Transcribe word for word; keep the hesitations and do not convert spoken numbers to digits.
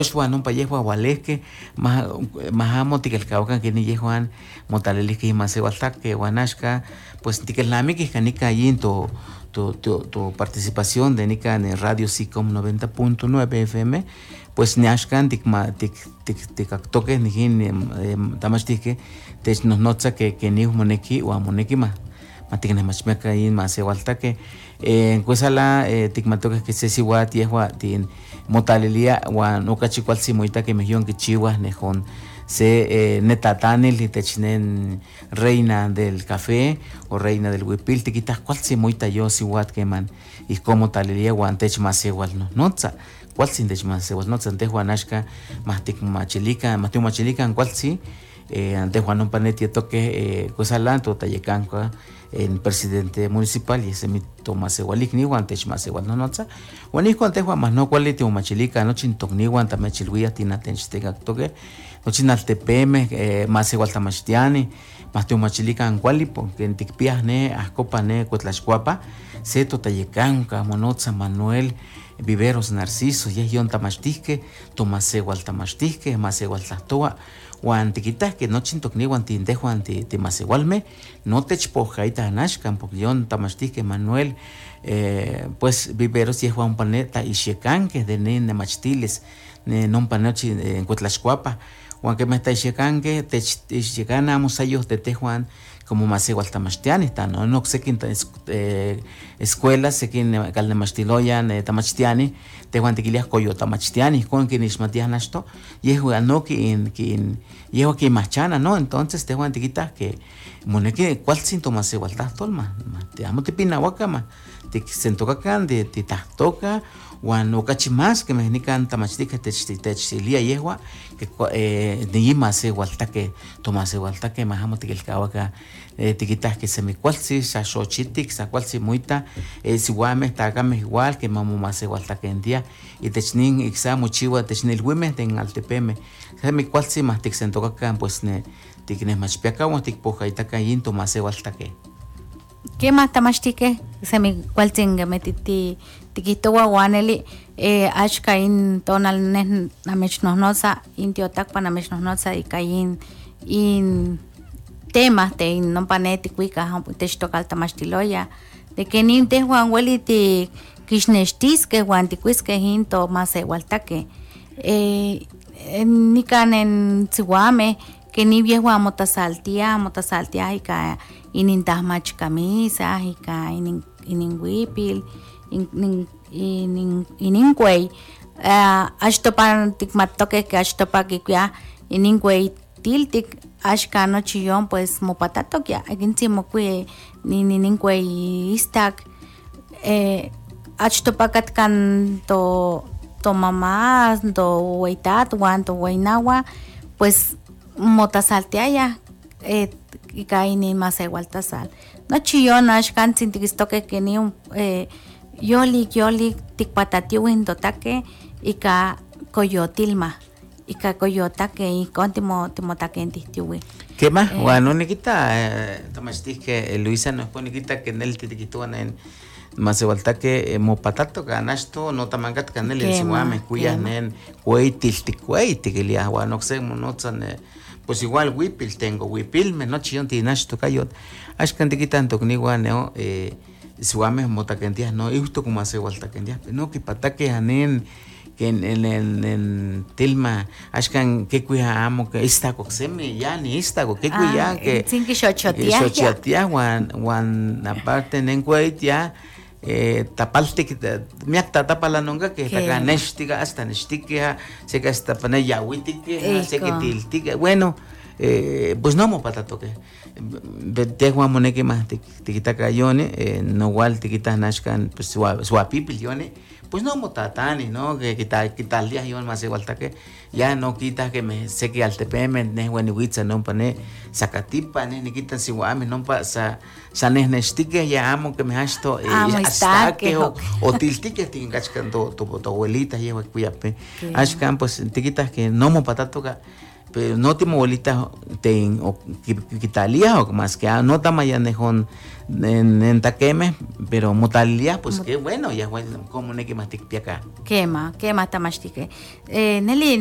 Juan pa yehua hualesque más más amo tikelkaukan que ni yehuan motalelisque más igualtaque guanashka pues tikelnamiki canica allí tu tu tu tu participación de nica en radio SICOM noventa punto nueve F M pues niashkan tikma tik tik tikaktoke nijin tamashtique te nos notza que que ni moneki o moneki ma matikne machmeka ahí más igualtaque en cuesala tikmatoke que se siwat yehua tin motalelia wan okachikual simuita que mejion que chihuas nejon se eh, netatanel itechnen reina del café o reina del huipil tiquitas cual simuita yo siwat que man y como talelia wan tech más igual no notza cual sin tech más igual notza ante juanashka mastik machilica mastik machilica cual si eh, ante Juan Panetti toque eh, cosalanto tayecanca en presidente municipal y ese mi Tomás igualik ni guantech más igual no notza wani cuante Juan más no cualite o machilica no chintok ni guanta mechilguia tina tenchtega toque no chinal T P M eh, más igual tamachtiani más te machilica en cuali porque en tikpias ne ascopa ne cuatlashcuapa seto tayecanca monotza Manuel Viveros Narciso y es yon tamachtisque Tomás igual tamachtisque más igual tlastoa Juan tiquitas que no chintok ni guan tinte Juan ti ti más igualme no te chpojaita anashkan porque yon tamachtisque Manuel eh, pues Viveros y Juan Paneta y Shekan que de ne ne machtiles ne non panochi en Cuatlashcuapa Juan que me está Shekan que te Shekan amos ellos de te Juan como más igual tamachtiani está no no sé quién eh, escuelas sé quién calne mastiloyan eh, tamachtiani te Juan tiquilias coyo tamachtiani con quien ismatias nasto y es no que en que y que machana no entonces te Juan tiquitas que moneque cuál síntomas igual está tolma te amo te pina wakama te sentoka kan de te toca Juan no cachi más que me nican tamachtica te te chilia yehua que eh ni más igual está que tomas igual está que más amo te el kawaka eh tiquitas que se me cual si sa xochitik sa cual si muita eh si guame está acá me igual que mamu más igual está que en día y te chnin ixa muchiwa te chnil wime en altepeme se me cual si más te sentoka kan pues ne tiknes más piaca o tik poja ita kayin tomas igual está que ¿qué más tamachtique se me cual tinga metiti tikito guaneli eh ashka in tonal ne namechnosa intiotak panamechnosa y kayin in temas te non paneti kuika te stokal tamachtiloya de que ni te Juan weliti kishnestis que Juan tikuis que hinto más igualtaque eh ni kan en Tsiwame que ni viejo motasaltia motasaltia y ka inintas mach camisa y ka inin inin wipil in in inin kwei ashtopan tikmatoke que ashtopa que ya inin kwei tiltik ashka no chillón pues mopatato ya encima que ni ni nin kwei istak eh ashtopa katkan to to mamá to weitat wan to weinawa pues motasaltiaya eh y cae ni más igual tasal no chillón ashkan sin tikistoke que ni eh yoli yoli tikpatatiu indotaque y ka coyotilma y ka coyota que y contimo timotaquenti tiwi ¿qué más? Bueno, ni quita tomastis que Luisa no es pone quita que en el tiquituan en más igual que mo patato ganasto no tamangat canel en suame cuyas nen cueitil ticueiti que lia bueno sé no pues igual wipil tengo wipil me no chillón tinasto cayot ashkan tiquitan tocnigua neo eh suame motakendias no justo como hace igual takendias no que pataque anen que en en en, en tilma ashkan que cuya amo que esta coxeme ya ni esta que cuya que sin que chochotia chochotia wan wan aparte en cuetia eh tapalte me ata tapala nonga que ta ganestiga hasta nestiga se que hasta pane ya witique se que tiltiga bueno eh pues no mo patato que te Juan moneke más te quita cayone no igual te quitas nashkan pues suapipil yone pues no motatani no que quita quita el día yo más igual que ya no quitas que me sé que al T P M ne bueno witza no pane sacatipa ne ni quitan si guame no pa sa sa nestique ya amo que me hasto hasta que o o tiltique te engachando tu tu abuelita lleva cuyape ashkan pues te quitas que no mo patato pero no te bolita te o quitalia o más que no tamayanejón en en taqueme, pero motalidad pues qué bueno, ya bueno como ne que más te acá. Quema, quema tamastique. Eh, Nelly